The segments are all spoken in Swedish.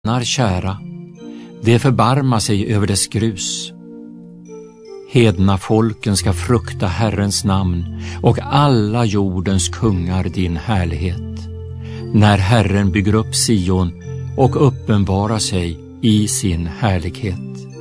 grannar kära, det förbarmar sig över dess grus. Hedna folken ska frukta Herrens namn och alla jordens kungar din härlighet, när Herren bygger upp Sion och uppenbarar sig i sin härlighet.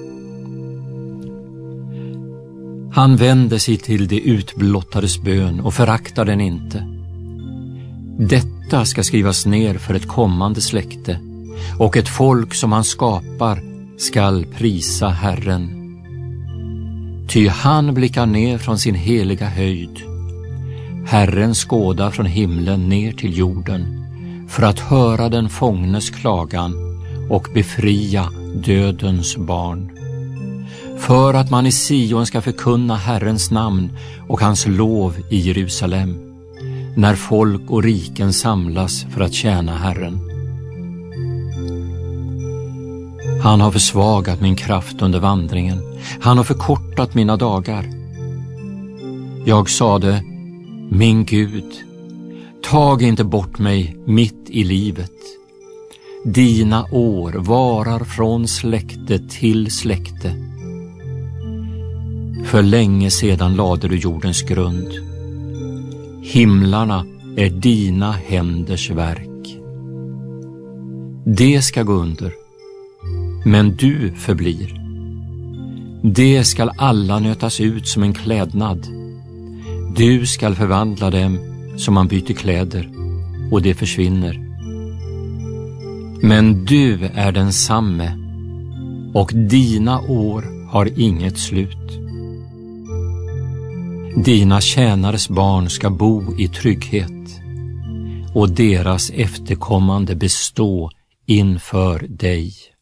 Han vänder sig till det utblottades bön och föraktar den inte. Detta ska skrivas ner för ett kommande släkte, och ett folk som han skapar skall prisa Herren. Ty han blickar ner från sin heliga höjd. Herren skådar från himlen ner till jorden för att höra den fångnes klagan och befria dödens barn. För att man i Sion ska förkunna Herrens namn och hans lov i Jerusalem, när folk och riken samlas för att tjäna Herren. Han har försvagat min kraft under vandringen. Han har förkortat mina dagar. Jag sade, min Gud, tag inte bort mig mitt i livet. Dina år varar från släkte till släkte. För länge sedan lade du jordens grund. Himlarna är dina händers verk. Det ska gå under, men du förblir. Det skall alla nötas ut som en klädnad. Du skall förvandla dem som man byter kläder, och det försvinner. Men du är densamme, och dina år har inget slut. Dina tjänares barn ska bo i trygghet, och deras efterkommande bestå inför dig.